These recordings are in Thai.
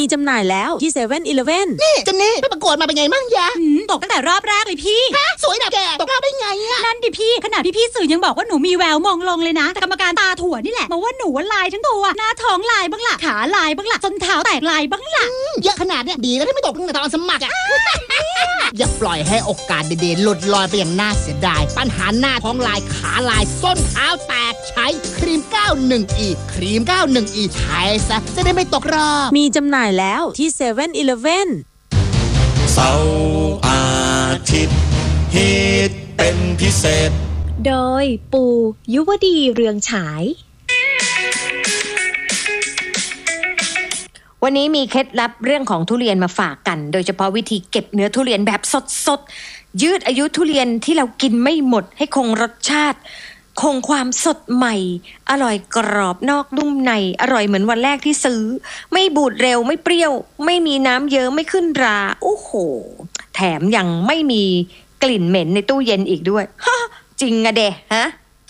จำหน่ายแล้วที่ 7-Eleven นี่เจนนี่ไปประกวดมาเป็นไงมั่งยะตกตั้งแต่รอบแรกเลยพี่ฮะสวยนะแกตกรอบได้ไงอะนั่นดิพี่ขนาดพี่สื่อยังบอกว่าหนูมีแววมองลงเลยนะแต่กรรมการตาถั่วนี่แหละบอกว่าหนูลายทั้งตัวหน้าท้องลายบ้างล่ะขาลายบ้างล่ะจนเท้าแตกลายบ้างล่ะเยอะขนาดเนี้ยดีแล้วที่ไม่ตกตั้งแต่ตอนสมัครอะอย่าปล่อยให้โอกาสดีๆหลุดลอยไปอย่างน่าเสียดายปัญหาหน้าท้องลายขาลายส้นเท้าแตกใช้ครีม 91E ครีม 91E ใช้ซะจะได้ไม่ตกรอบมีจำหน่ายแล้วที่ 7-Eleven เสาร์อาทิตย์ฮิตเป็นพิเศษโดยปูยุวดีเรืองฉายวันนี้มีเคล็ดลับเรื่องของทุเรียนมาฝากกันโดยเฉพาะวิธีเก็บเนื้อทุเรียนแบบสดๆยืดอายุทุเรียนที่เรากินไม่หมดให้คงรสชาติคงความสดใหม่อร่อยกรอบนอกนุ่มในอร่อยเหมือนวันแรกที่ซื้อไม่บูดเร็วไม่เปรี้ยวไม่มีน้ำเยอะไม่ขึ้นราโอ้โหแถมยังไม่มีกลิ่นเหม็นในตู้เย็นอีกด้วยฮะจริงอะเดะฮะ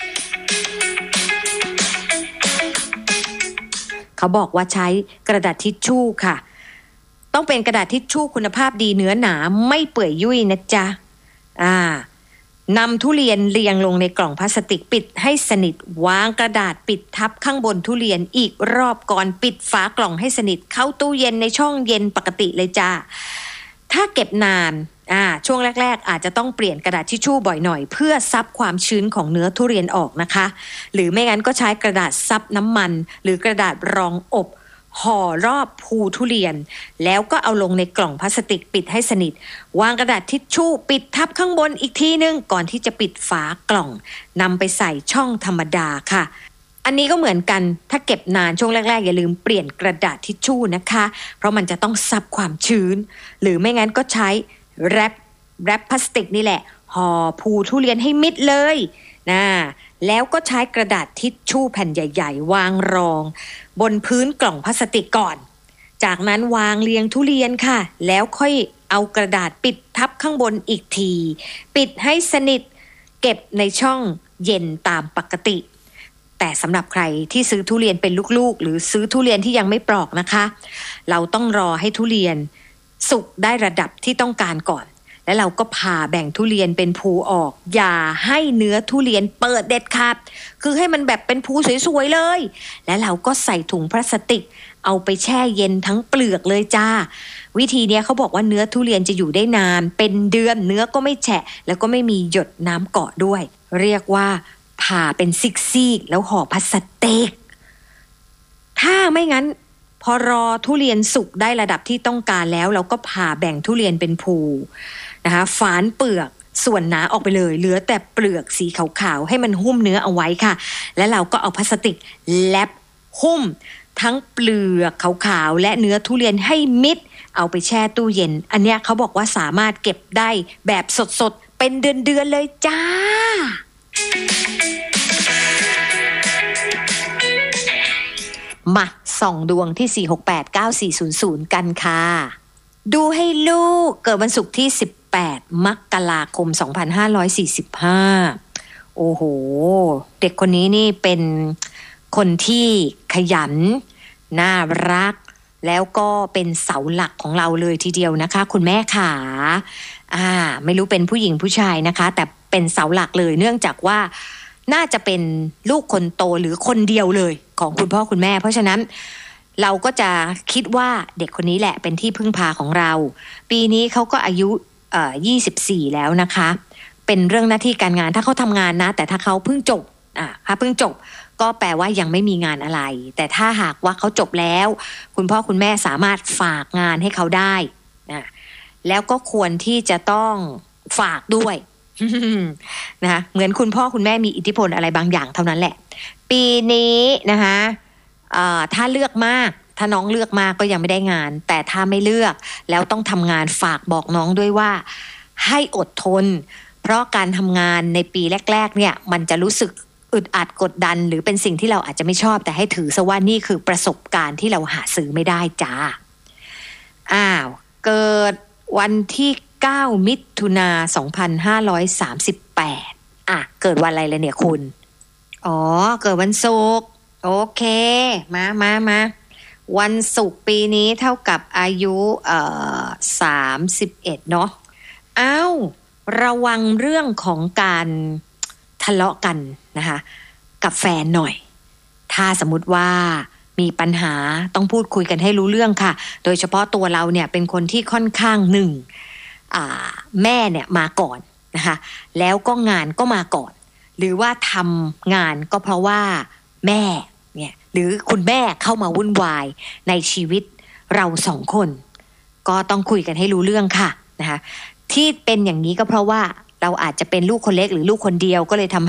เขาบอกว่าใช้กระดาษทิชชู่ค่ะต้องเป็นกระดาษทิชชู่คุณภาพดีเนื้อหนาไม่เปื่อยยุ่ยนะจ๊ะนำทุเรียนเรียงลงในกล่องพลาสติกปิดให้สนิทวางกระดาษปิดทับข้างบนทุเรียนอีกรอบก่อนปิดฝากล่องให้สนิทเข้าตู้เย็นในช่องเย็นปกติเลยจ้าถ้าเก็บนานช่วงแรกๆอาจจะต้องเปลี่ยนกระดาษทิชชู่บ่อยหน่อยเพื่อซับความชื้นของเนื้อทุเรียนออกนะคะหรือไม่งั้นก็ใช้กระดาษซับน้ำมันหรือกระดาษรองอบห่อรอบภูทุเรียนแล้วก็เอาลงในกล่องพลาสติกปิดให้สนิทวางกระดาษทิชชู่ปิดทับข้างบนอีกทีนึงก่อนที่จะปิดฝากล่องนำไปใส่ช่องธรรมดาค่ะอันนี้ก็เหมือนกันถ้าเก็บนานช่วงแรกๆอย่าลืมเปลี่ยนกระดาษทิชชู่นะคะเพราะมันจะต้องซับความชื้นหรือไม่งั้นก็ใช้แรปพลาสติกนี่แหละห่อภูทุเรียนให้มิดเลยนะแล้วก็ใช้กระดาษทิชชู่แผ่นใหญ่ๆวางรองบนพื้นกล่องพลาสติกก่อนจากนั้นวางเรียงทุเรียนค่ะแล้วค่อยเอากระดาษปิดทับข้างบนอีกทีปิดให้สนิทเก็บในช่องเย็นตามปกติแต่สำหรับใครที่ซื้อทุเรียนเป็นลูกๆหรือซื้อทุเรียนที่ยังไม่ปลอกนะคะเราต้องรอให้ทุเรียนสุกได้ระดับที่ต้องการก่อนแล้วเราก็ผ่าแบ่งทุเรียนเป็นภูออกอย่าให้เนื้อทุเรียนเปิดเด็ดขาดคือให้มันแบบเป็นภูสวยๆเลยแล้วเราก็ใส่ถุงพลาสติกเอาไปแช่เย็นทั้งเปลือกเลยจ้าวิธีนี้เขาบอกว่าเนื้อทุเรียนจะอยู่ได้นานเป็นเดือนเนื้อก็ไม่แฉะแล้วก็ไม่มีหยดน้ำเกาะด้วยเรียกว่าผ่าเป็นซีกๆแล้วห่อพลาสติกถ้าไม่งั้นพอรอทุเรียนสุกได้ระดับที่ต้องการแล้วเราก็ผ่าแบ่งทุเรียนเป็นภูนะคะฝานเปลือกส่วนหนาออกไปเลยเหลือแต่เปลือกสีขาวๆให้มันหุ้มเนื้อเอาไว้ค่ะแล้วเราก็เอาพลาสติกแลบหุ้มทั้งเปลือกขาวๆและเนื้อทุเรียนให้มิดเอาไปแช่ตู้เย็นอันเนี้ยเขาบอกว่าสามารถเก็บได้แบบสดๆเป็นเดือนๆเลยจ้ามาส่องดวงที่4689400กันค่ะดูให้ลูกเกิดวันศุกร์ที่18มกราคม2545โอ้โหเด็กคนนี้นี่เป็นคนที่ขยันน่ารักแล้วก็เป็นเสาหลักของเราเลยทีเดียวนะคะคุณแม่ขาไม่รู้เป็นผู้หญิงผู้ชายนะคะแต่เป็นเสาหลักเลยเนื่องจากว่าน่าจะเป็นลูกคนโตหรือคนเดียวเลยของคุณพ่อคุณแม่เพราะฉะนั้นเราก็จะคิดว่าเด็กคนนี้แหละเป็นที่พึ่งพาของเราปีนี้เขาก็อายุ24แล้วนะคะเป็นเรื่องหน้าที่การงานถ้าเขาทำงานนะแต่ถ้าเขาเพิ่งจบเพิ่งจบก็แปลว่ายังไม่มีงานอะไรแต่ถ้าหากว่าเขาจบแล้วคุณพ่อคุณแม่สามารถฝากงานให้เขาได้นะแล้วก็ควรที่จะต้องฝากด้วย นะคะเหมือนคุณพ่อคุณแม่มีอิทธิพลอะไรบางอย่างเท่านั้นแหละปีนี้นะคะถ้าเลือกมากถ้าน้องเลือกมากก็ยังไม่ได้งานแต่ถ้าไม่เลือกแล้วต้องทำงานฝากบอกน้องด้วยว่าให้อดทนเพราะการทำงานในปีแรกๆเนี่ยมันจะรู้สึกอึดอัดกดดันหรือเป็นสิ่งที่เราอาจจะไม่ชอบแต่ให้ถือซะว่านี่คือประสบการณ์ที่เราหาซื้อไม่ได้จ้าเกิดวันที่9มิถุนายน2538เกิดวันอะไรเลยเนี่ยคุณเกิดวันศุกร์โอเคมาวันศุกร์ปีนี้เท่ากับอายุ31เนาะอ้าวระวังเรื่องของการทะเลาะกันนะคะกับแฟนหน่อยถ้าสมมุติว่ามีปัญหาต้องพูดคุยกันให้รู้เรื่องค่ะโดยเฉพาะตัวเราเนี่ยเป็นคนที่ค่อนข้างแม่เนี่ยมาก่อนนะคะแล้วก็งานก็มาก่อนหรือว่าทำงานก็เพราะว่าแม่เนี่ยหรือคุณแม่เข้ามาวุ่นวายในชีวิตเราสองคนก็ต้องคุยกันให้รู้เรื่องค่ะนะคะที่เป็นอย่างนี้ก็เพราะว่าเราอาจจะเป็นลูกคนเล็กหรือลูกคนเดียวก็เลยทำให้